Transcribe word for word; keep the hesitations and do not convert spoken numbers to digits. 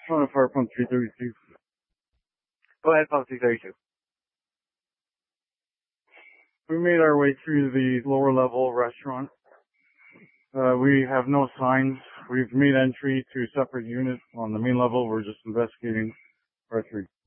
Trying to fire pump three thirty-two. Go ahead, pump three thirty-two. We made our way through the lower level restaurant. Uh, we have no signs. We've made entry to a separate unit on the main level. We're just investigating R three.